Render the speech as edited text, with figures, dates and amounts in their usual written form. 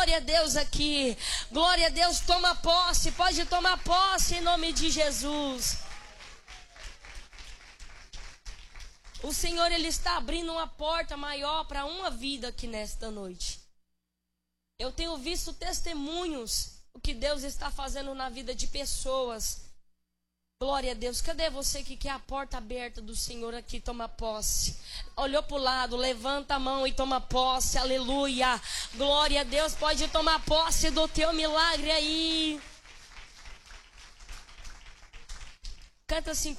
glória a Deus aqui. Glória a Deus, toma posse, pode tomar posse em nome de Jesus. O Senhor, Ele está abrindo uma porta maior para uma vida aqui nesta noite. Eu tenho visto testemunhos, o que Deus está fazendo na vida de pessoas. Glória a Deus. Cadê você que quer a porta aberta do Senhor aqui? Toma posse. Olhou para o lado, levanta a mão e toma posse. Aleluia. Glória a Deus. Pode tomar posse do teu milagre aí. Canta assim.